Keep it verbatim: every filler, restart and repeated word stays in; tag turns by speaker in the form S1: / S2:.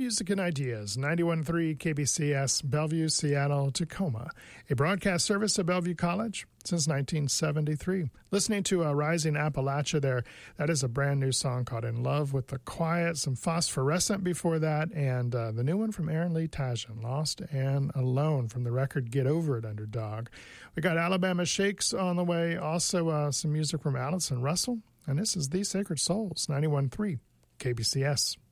S1: Music and Ideas, ninety-one point three K B C S, Bellevue, Seattle, Tacoma, a broadcast service of Bellevue College since nineteen seventy-three. Listening to uh, Rising Appalachia there, that is a brand new song called In Love with the Quiet, some Phosphorescent before that, and uh, the new one from Aaron Lee Tajan, Lost and Alone, from the record Get Over It, Underdog. We got Alabama Shakes on the way, also uh, some music from Allison Russell, and this is The Sacred Souls, ninety-one point three K B C S.